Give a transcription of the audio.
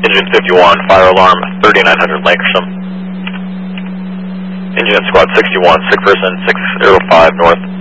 Engine 51, fire alarm 3900 Lankershim. Engine Squad 61, sick person 605 north.